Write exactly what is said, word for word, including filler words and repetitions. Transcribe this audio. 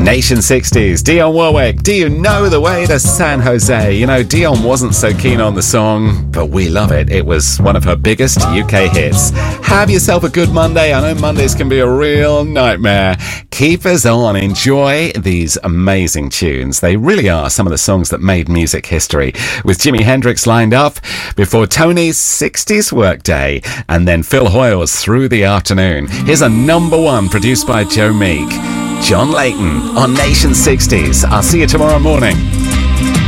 Nation sixties, Dionne Warwick, Do You Know the Way to San Jose? You know, Dionne wasn't so keen on the song, but we love it. It was one of her biggest U K hits. Have yourself a good Monday. I know Mondays can be a real nightmare. Keep us on. Enjoy these amazing tunes. They really are some of the songs that made music history. With Jimi Hendrix lined up before Tony's sixties Workday, and then Phil Hoyle's Through the Afternoon. Here's a number one produced by Joe Meek. John Layton on Nation sixties. I'll see you tomorrow morning.